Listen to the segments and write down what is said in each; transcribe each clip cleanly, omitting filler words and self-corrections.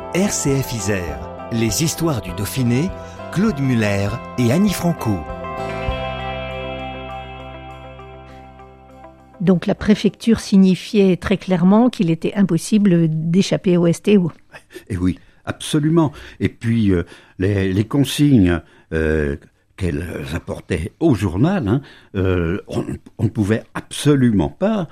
RCF Isère, les histoires du Dauphiné, Claude Muller et Annie Franco. Donc la préfecture signifiait très clairement qu'il était impossible d'échapper au STO. Et oui, absolument. Et puis les consignes qu'elles apportaient au journal, on ne pouvait absolument pas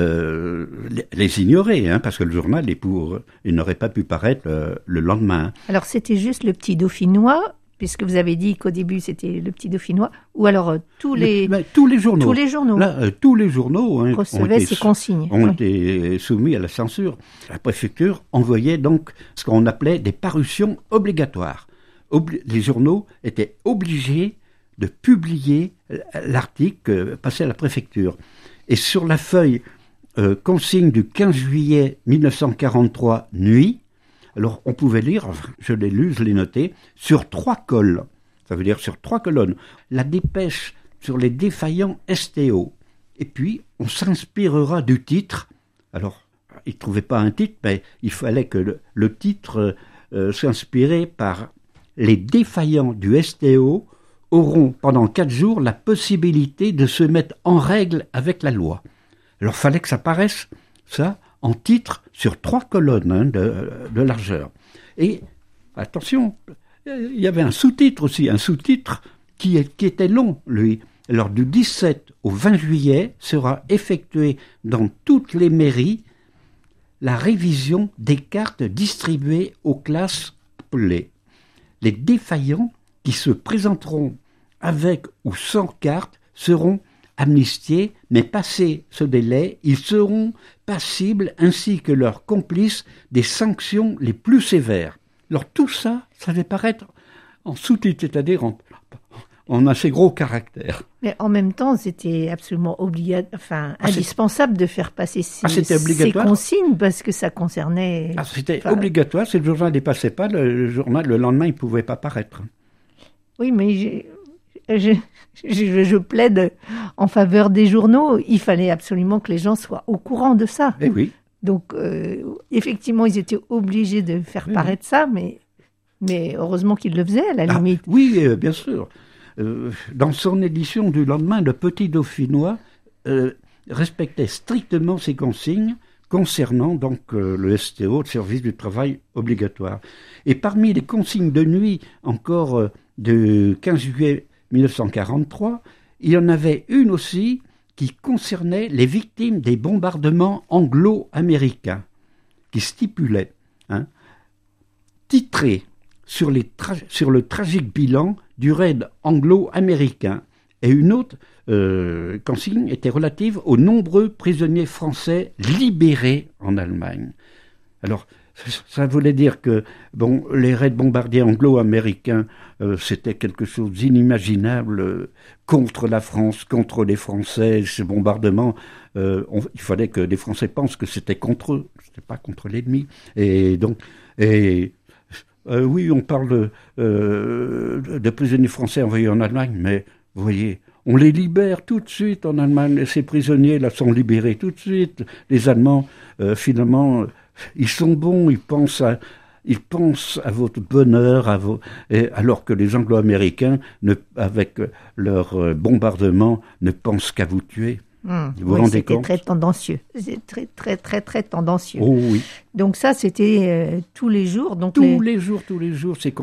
les ignorer, parce que le journal il n'aurait pas pu paraître le lendemain. Alors c'était juste le Petit Dauphinois, puisque vous avez dit qu'au début c'était le Petit Dauphinois, ou alors tous les journaux. Tous les journaux. Là, tous les journaux recevaient ces consignes. Ont été soumis à la censure. La préfecture envoyait donc ce qu'on appelait des parutions obligatoires. Les journaux étaient obligés de publier l'article passé à la préfecture. Et sur la feuille consigne du 15 juillet 1943 nuit, alors on pouvait lire, je l'ai lu, je l'ai noté, sur 3 cols, ça veut dire sur 3 colonnes, la dépêche sur les défaillants STO. Et puis on s'inspirera du titre. Alors il ne trouvait pas un titre, mais il fallait que le titre s'inspirait par les défaillants du STO auront pendant 4 jours la possibilité de se mettre en règle avec la loi. Alors il fallait que ça paraisse, ça, en titre sur 3 colonnes de largeur. Et attention, il y avait un sous-titre aussi, un sous-titre qui était long, lui. Alors du 17 au 20 juillet sera effectuée dans toutes les mairies la révision des cartes distribuées aux classes appelées. Les défaillants qui se présenteront avec ou sans carte seront amnistiés, mais passé ce délai, ils seront passibles ainsi que leurs complices des sanctions les plus sévères. Alors tout ça, ça devait paraître en sous-titre, c'est-à-dire en assez gros caractère. Mais en même temps, c'était absolument indispensable de faire passer ces consignes parce que ça concernait... c'était obligatoire, si le journal ne passait pas, le journal, le lendemain, il ne pouvait pas paraître. Oui, mais je plaide en faveur des journaux. Il fallait absolument que les gens soient au courant de ça. Eh oui. Donc, effectivement, ils étaient obligés de faire paraître ça, mais heureusement qu'ils le faisaient, à la limite. Oui, bien sûr. Dans son édition du lendemain, le Petit Dauphinois respectait strictement ces consignes concernant donc le STO, le service du travail obligatoire. Et parmi les consignes de nuit, encore de 15 juillet 1943, il y en avait une aussi qui concernait les victimes des bombardements anglo-américains, qui stipulait, titré sur le tragique bilan du raid anglo-américain. Et une autre consigne était relative aux nombreux prisonniers français libérés en Allemagne. Alors, ça voulait dire que les raids bombardiers anglo-américains, c'était quelque chose d'inimaginable contre la France, contre les Français. Ces bombardements, il fallait que les Français pensent que c'était contre eux, c'était pas contre l'ennemi. Et donc, oui, on parle de prisonniers français envoyés en Allemagne, mais vous voyez, on les libère tout de suite en Allemagne. Ces prisonniers-là sont libérés tout de suite. Les Allemands, finalement, ils sont bons, ils pensent à votre bonheur, alors que les Anglo-Américains, avec leur bombardement, ne pensent qu'à vous tuer. Vous vous rendez compte ? C'était très tendancieux. C'est très, très, très, très tendancieux. Oh oui. Donc ça, c'était tous les jours. Donc tous les jours, c'est